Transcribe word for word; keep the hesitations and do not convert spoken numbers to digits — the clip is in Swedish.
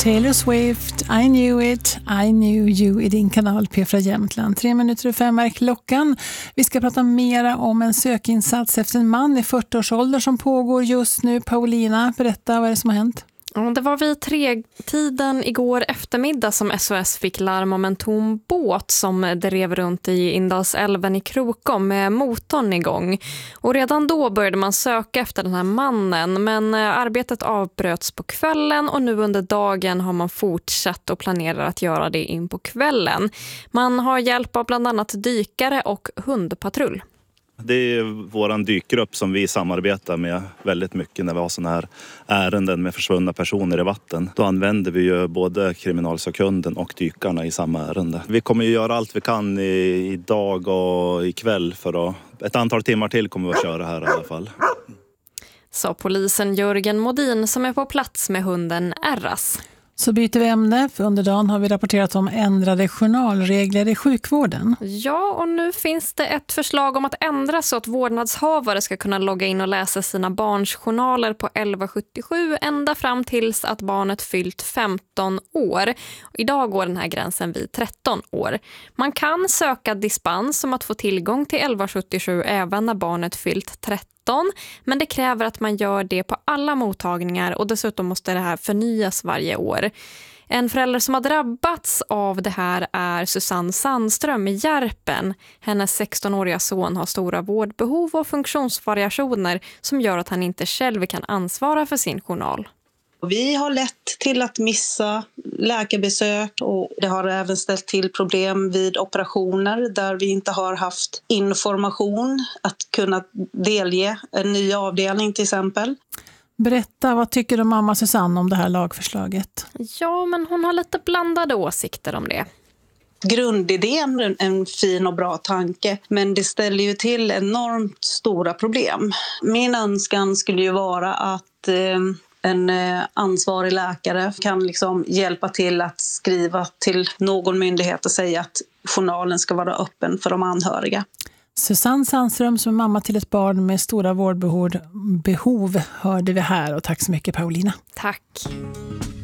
Taylor Swift, I knew it, I knew you i din kanal P fyra Jämtland. Tre minuter och fem är klockan. Vi ska prata mera om en sökinsats efter en man i fyrtio-årsåldern som pågår just nu. Paulina, berätta vad är det som har hänt? Det var vid tre-tiden igår eftermiddag som S O S fick larm om en tom båt som drev runt i Indalsälven i Krokom med motorn igång. Och redan då började man söka efter den här mannen, men arbetet avbröts på kvällen och nu under dagen har man fortsatt och planerar att göra det in på kvällen. Man har hjälp av bland annat dykare och hundpatrull. Det är våran dykgrupp som vi samarbetar med väldigt mycket när vi har såna här ärenden med försvunna personer i vatten. Då använder vi ju både kriminalsökunden och dykarna i samma ärende. Vi kommer ju göra allt vi kan i, idag och ikväll för att ett antal timmar till kommer vi att köra här i alla fall. Sa polisen Jörgen Modin som är på plats med hunden Erras. Så byter vi ämne, för under dagen har vi rapporterat om ändrade journalregler i sjukvården. Ja, och nu finns det ett förslag om att ändra så att vårdnadshavare ska kunna logga in och läsa sina barns journaler på elva sjuttiosju ända fram tills att barnet fyllt femton år. Idag går den här gränsen vid tretton år. Man kan söka dispens om att få tillgång till elva sjuttiosju även när barnet fyllt tretton. Men det kräver att man gör det på alla mottagningar och dessutom måste det här förnyas varje år. En förälder som har drabbats av det här är Susanne Sandström i Järpen. Hennes sexton-åriga son har stora vårdbehov och funktionsvariationer som gör att han inte själv kan ansvara för sin journal. Vi har lätt till att missa läkarbesök och det har även ställt till problem vid operationer där vi inte har haft information att kunna delge en ny avdelning till exempel. Berätta, vad tycker du mamma Susanne om det här lagförslaget? Ja, men hon har lite blandade åsikter om det. Grundidén är en fin och bra tanke, men det ställer ju till enormt stora problem. Min önskan skulle ju vara att eh, en ansvarig läkare kan liksom hjälpa till att skriva till någon myndighet och säga att journalen ska vara öppen för de anhöriga. Susanne Sandström som är mamma till ett barn med stora vårdbehov behov hörde vi här, och tack så mycket Paulina. Tack.